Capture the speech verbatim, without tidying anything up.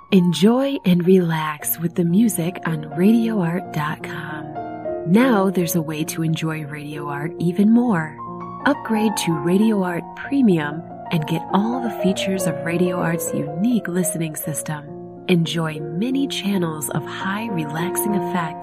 Enjoy and relax with the music on radio art dot com. Now there's a way to enjoy Radio Art even more. Upgrade to Radio Art Premium and get all the features of Radio Art's unique listening system. Enjoy many channels of high relaxing effects